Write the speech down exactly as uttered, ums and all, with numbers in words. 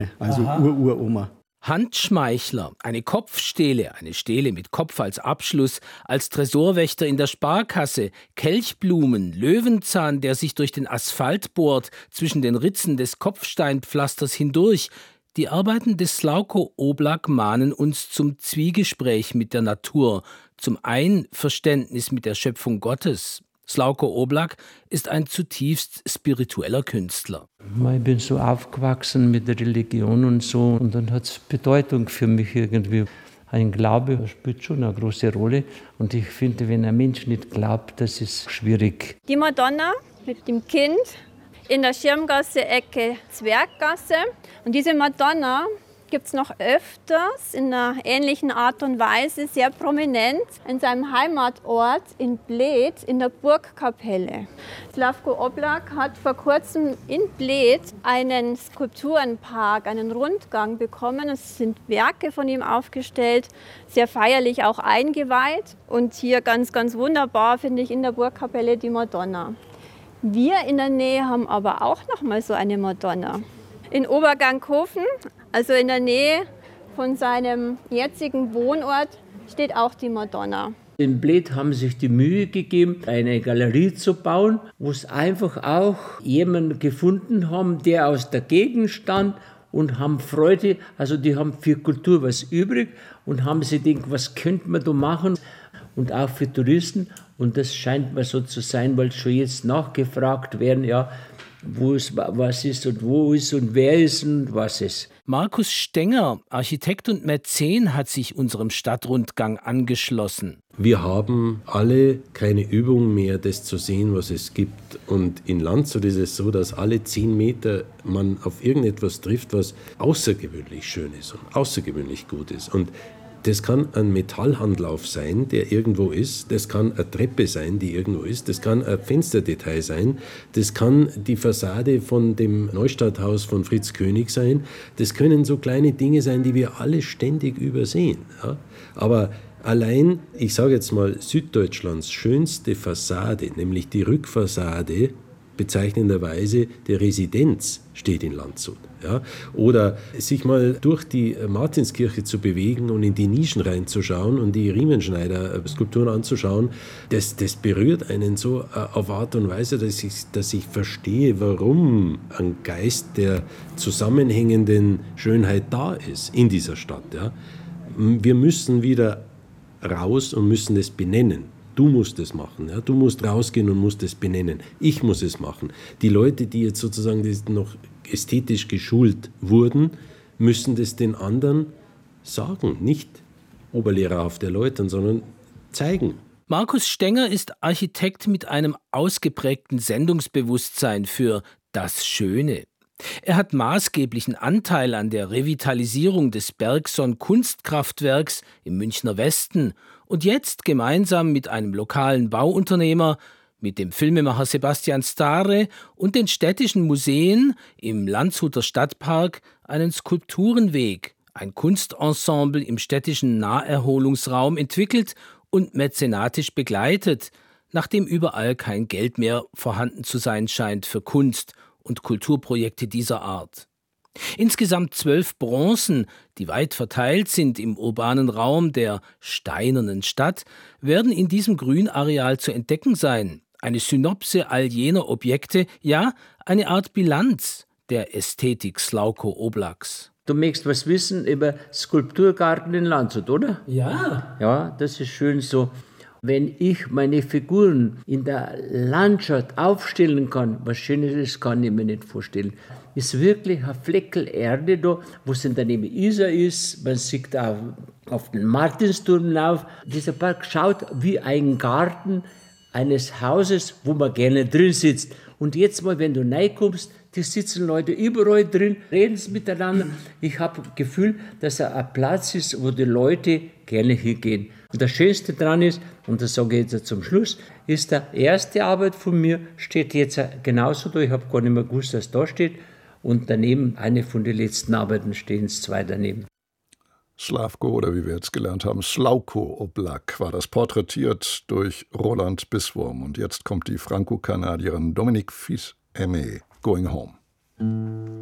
Also Ur-Uroma. Handschmeichler, eine Kopfstele, eine Stele mit Kopf als Abschluss, als Tresorwächter in der Sparkasse, Kelchblumen, Löwenzahn, der sich durch den Asphalt bohrt, zwischen den Ritzen des Kopfsteinpflasters hindurch. Die Arbeiten des Slavko Oblak mahnen uns zum Zwiegespräch mit der Natur, zum Einverständnis mit der Schöpfung Gottes. Slavko Oblak ist ein zutiefst spiritueller Künstler. Ich bin so aufgewachsen mit der Religion und so, und dann hat es Bedeutung für mich irgendwie. Ein Glaube spielt schon eine große Rolle, und ich finde, wenn ein Mensch nicht glaubt, das ist schwierig. Die Madonna mit dem Kind in der Schirmgasse, Ecke Zwerggasse. Und diese Madonna gibt es noch öfters in einer ähnlichen Art und Weise, sehr prominent in seinem Heimatort in Bled in der Burgkapelle. Slavko Oblak hat vor kurzem in Bled einen Skulpturenpark, einen Rundgang bekommen. Es sind Werke von ihm aufgestellt, sehr feierlich auch eingeweiht. Und hier ganz, ganz wunderbar finde ich in der Burgkapelle die Madonna. Wir in der Nähe haben aber auch noch mal so eine Madonna. In Obergankhofen, also in der Nähe von seinem jetzigen Wohnort, steht auch die Madonna. In Bled haben sich die Mühe gegeben, eine Galerie zu bauen, wo es einfach auch jemanden gefunden haben, der aus der Gegend stand, und haben Freude, also die haben für Kultur was übrig und haben sich gedacht, was könnte man da machen, und auch für Touristen. Und das scheint mir so zu sein, weil schon jetzt nachgefragt werden, ja, wo es was ist und wo ist und wer ist und was ist. Markus Stenger, Architekt und Mäzen, hat sich unserem Stadtrundgang angeschlossen. Wir haben alle keine Übung mehr, das zu sehen, was es gibt. Und in Landshut ist es so, dass alle zehn Meter man auf irgendetwas trifft, was außergewöhnlich schön ist und außergewöhnlich gut ist. Und das kann ein Metallhandlauf sein, der irgendwo ist. Das kann eine Treppe sein, die irgendwo ist. Das kann ein Fensterdetail sein. Das kann die Fassade von dem Neustadthaus von Fritz König sein. Das können so kleine Dinge sein, die wir alle ständig übersehen. Ja? Aber allein, ich sage jetzt mal, Süddeutschlands schönste Fassade, nämlich die Rückfassade, bezeichnenderweise der Residenz, steht in Landshut. Ja? Oder sich mal durch die Martinskirche zu bewegen und in die Nischen reinzuschauen und die Riemenschneider-Skulpturen anzuschauen, das, das berührt einen so auf Art und Weise, dass ich, dass ich verstehe, warum ein Geist der zusammenhängenden Schönheit da ist in dieser Stadt. Ja? Wir müssen wieder raus und müssen es benennen. Du musst es machen, ja? Du musst rausgehen und musst es benennen. Ich muss es machen. Die Leute, die jetzt sozusagen noch ästhetisch geschult wurden, müssen das den anderen sagen, nicht oberlehrerhaft erläutern, sondern zeigen. Markus Stenger ist Architekt mit einem ausgeprägten Sendungsbewusstsein für das Schöne. Er hat maßgeblichen Anteil an der Revitalisierung des Bergson-Kunstkraftwerks im Münchner Westen und jetzt gemeinsam mit einem lokalen Bauunternehmer, mit dem Filmemacher Sebastian Stare und den städtischen Museen im Landshuter Stadtpark einen Skulpturenweg, ein Kunstensemble im städtischen Naherholungsraum entwickelt und mäzenatisch begleitet, nachdem überall kein Geld mehr vorhanden zu sein scheint für Kunst und Kulturprojekte dieser Art. Insgesamt zwölf Bronzen, die weit verteilt sind im urbanen Raum der steinernen Stadt, werden in diesem Grünareal zu entdecken sein. Eine Synopse all jener Objekte, ja, eine Art Bilanz der Ästhetik Slavko Oblaks. Du möchtest was wissen über Skulpturgarten in Landshut, oder? Ja. Ja, das ist schön so. Wenn ich meine Figuren in der Landschaft aufstellen kann, was Schönes ist, kann ich mir nicht vorstellen. Ist wirklich ein Fleckel Erde da, wo es daneben Isar ist. Man sieht auch auf den Martinsturm auf. Dieser Park schaut wie ein Garten eines Hauses, wo man gerne drin sitzt. Und jetzt mal, wenn du reinkommst, die sitzen Leute überall drin, reden miteinander. Ich habe das Gefühl, dass er ein Platz ist, wo die Leute gerne hingehen. Und das Schönste daran ist, und das sage ich jetzt zum Schluss, ist die erste Arbeit von mir, steht jetzt genauso da. Ich habe gar nicht mehr gewusst, dass da steht. Und daneben, eine von den letzten Arbeiten, stehen es zwei daneben. Slavko, oder wie wir jetzt gelernt haben, Slavko Oblak, war das porträtiert durch Roland Biswurm. Und jetzt kommt die Franco-Kanadierin Dominique Fils-Aimé, Going Home.